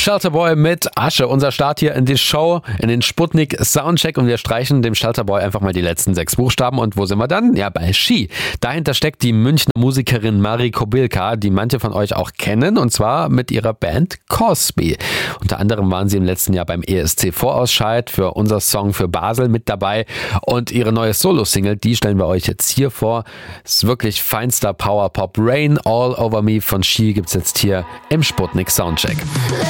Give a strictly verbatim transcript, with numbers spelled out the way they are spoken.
Shelterboy mit Asche. Unser Start hier in die Show, in den Sputnik Soundcheck, und wir streichen dem Shelterboy einfach mal die letzten sechs Buchstaben. Und wo sind wir dann? Ja, bei Ski. Dahinter steckt die Münchner Musikerin Marie Kobilka, die manche von euch auch kennen, und zwar mit ihrer Band Cosby. Unter anderem waren sie im letzten Jahr beim E S C Vorausscheid für unser Song für Basel mit dabei, und ihre neue Solo-Single, die stellen wir euch jetzt hier vor. Ist wirklich feinster Power-Pop. Rain All Over Me von Ski gibt's jetzt hier im Sputnik Soundcheck.